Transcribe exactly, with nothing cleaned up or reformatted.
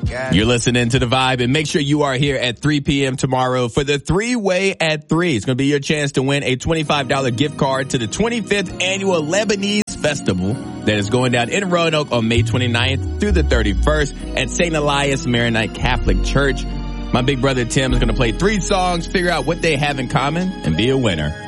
You're listening to The Vibe, and make sure you are here at three p.m. tomorrow for the three-way at three. It's going to be your chance to win a twenty-five dollars gift card to the twenty-fifth Annual Lebanese Festival that is going down in Roanoke on May twenty-ninth through the thirty-first at Saint Elias Maronite Catholic Church. My big brother Tim is going to play three songs, figure out what they have in common, and be a winner.